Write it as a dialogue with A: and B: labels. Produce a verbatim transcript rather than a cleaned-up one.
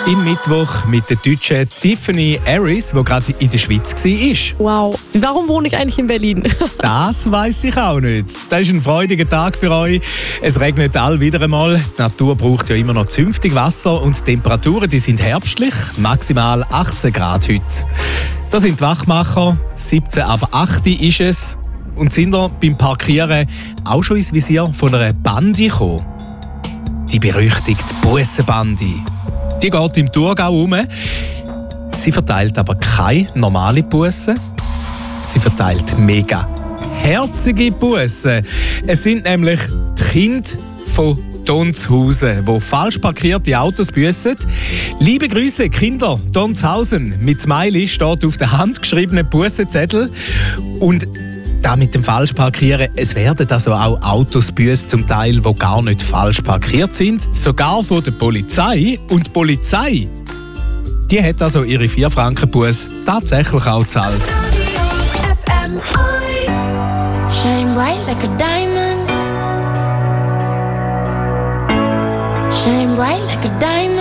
A: Im Mittwoch mit der deutschen Tiffany Harris, die gerade in der Schweiz war.
B: Wow, warum wohne ich eigentlich in Berlin?
A: Das weiss ich auch nicht. Das ist ein freudiger Tag für euch. Es regnet all wieder einmal. Die Natur braucht ja immer noch zünftig Wasser und die Temperaturen die sind herbstlich, maximal achtzehn Grad heute. Das sind die Wachmacher, siebzehn ab acht ist es. Und sind wir beim Parkieren auch schon ins Visier von einer Bande gekommen? Die berüchtigte Bussenbande. Die geht im Thurgau rum. Sie verteilt aber keine normale Busse. Sie verteilt mega herzige Bussen. Es sind nämlich die Kinder von Tonshausen, die falsch parkierte Autos büssen. Liebe Grüße, Kinder Tonshausen. Mit Smiley steht auf der handgeschriebenen Bussenzettel. Und da mit dem Falschparkieren, es werden also auch Autos büßt, zum Teil, die gar nicht falsch parkiert sind, sogar von der Polizei. Und die Polizei, die hat also ihre vier Franken Buß tatsächlich auch gezahlt.
C: Shine bright like a diamond. Shine bright like a diamond.